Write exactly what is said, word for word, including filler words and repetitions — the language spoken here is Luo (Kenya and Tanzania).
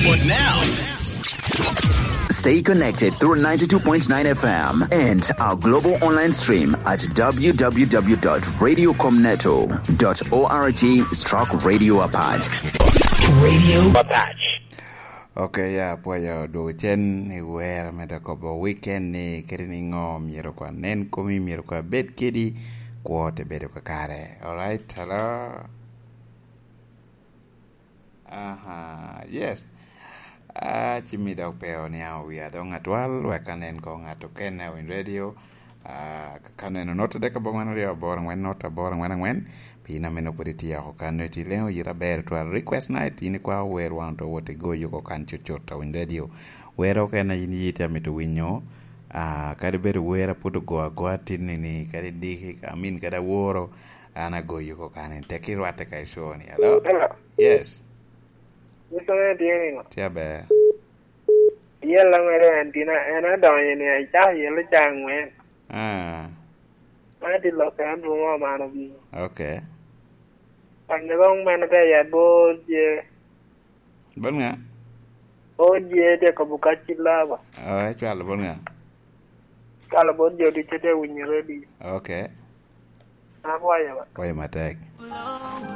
But now, stay connected through ninety-two point nine F M and our global online stream at w w w dot radio comneto dot org stroke radio apart. Radio Apart. Okay, ya puedo do chen ni wera meda kobo weekend ni kiri ni ngom yero kwa nen komi yero kwa bed kidi kwa te bedo kwa kare. All right, hello. Aha, yes. Ah, chimi dog peo ni au ya dong atwal wekanen ko ngato kena win radio. Ah, kanen nota deka bomano ria borang wen nota borang wen wen. Pina meno puriti ya hokano ti leo yira ber to request night ini kwa wer wanto wote go yuko kan chochota win radio. Wero kena yini yita mitu winyo. Ah, kari ber wera puto goa goa tini ni kari diki kamin kada woro ana go yuko kanen teki rwate kai shoni. Hello. Hello. Yes. Ito na diyan nga. Tia be. Iya lang nga antina ana daw ni ay cha yelo chang wen. Ah. Ma di lo kan ru ma ma no bi. Okay. Ang gong man ka ya bo je. Bon nga. O je de ko buka chila ba. Ah, chwa lo bon nga. Kala bo je di chete winyo ready. Okay. Na kwa ya ba. Why matek?